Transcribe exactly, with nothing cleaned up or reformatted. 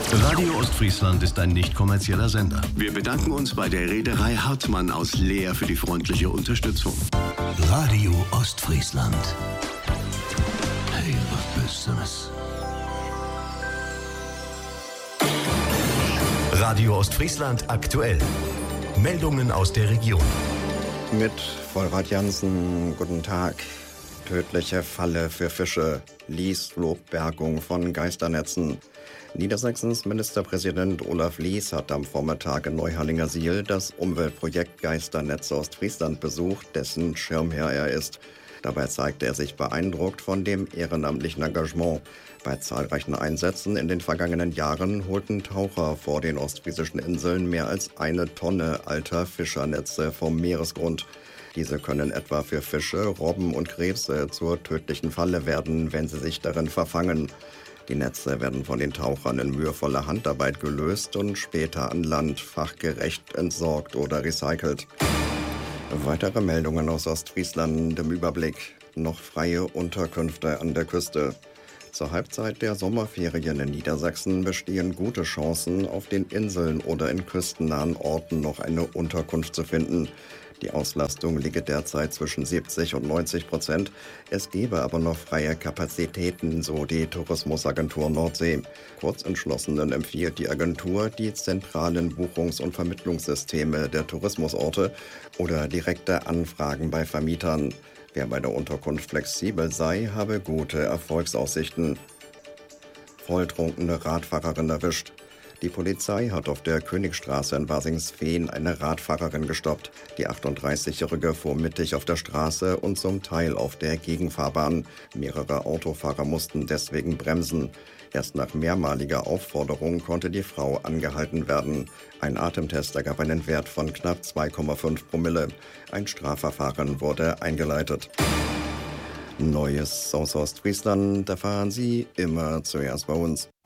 Radio Ostfriesland ist ein nicht kommerzieller Sender. Wir bedanken uns bei der Reederei Hartmann aus Leer für die freundliche Unterstützung. Radio Ostfriesland. Hey, was bist du das? Radio Ostfriesland aktuell. Meldungen aus der Region. Mit Vollrad Jansen, guten Tag. Tödliche Falle für Fische. Lies lobt Bergung von Geisternetzen. Niedersachsens Ministerpräsident Olaf Lies hat am Vormittag in Neuhallinger Siel das Umweltprojekt Geisternetze Ostfriesland besucht, dessen Schirmherr er ist. Dabei zeigte er sich beeindruckt von dem ehrenamtlichen Engagement. Bei zahlreichen Einsätzen in den vergangenen Jahren holten Taucher vor den ostfriesischen Inseln mehr als eine Tonne alter Fischernetze vom Meeresgrund. Diese können etwa für Fische, Robben und Krebse zur tödlichen Falle werden, wenn sie sich darin verfangen. Die Netze werden von den Tauchern in mühevoller Handarbeit gelöst und später an Land fachgerecht entsorgt oder recycelt. Weitere Meldungen aus Ostfriesland im Überblick. Noch freie Unterkünfte an der Küste. Zur Halbzeit der Sommerferien in Niedersachsen bestehen gute Chancen, auf den Inseln oder in küstennahen Orten noch eine Unterkunft zu finden. Die Auslastung liege derzeit zwischen siebzig und neunzig Prozent. Es gebe aber noch freie Kapazitäten, so die Tourismusagentur Nordsee. Kurzentschlossenen empfiehlt die Agentur die zentralen Buchungs- und Vermittlungssysteme der Tourismusorte oder direkte Anfragen bei Vermietern. Wer bei der Unterkunft flexibel sei, habe gute Erfolgsaussichten. Volltrunkene Radfahrerin erwischt. Die Polizei hat auf der Königstraße in Basingsveen eine Radfahrerin gestoppt. Die achtunddreißigjährige fuhr mittig auf der Straße und zum Teil auf der Gegenfahrbahn. Mehrere Autofahrer mussten deswegen bremsen. Erst nach mehrmaliger Aufforderung konnte die Frau angehalten werden. Ein Atemtest ergab einen Wert von knapp zwei Komma fünf Promille. Ein Strafverfahren wurde eingeleitet. Neues aus Ostfriesland erfahren Sie immer zuerst bei uns.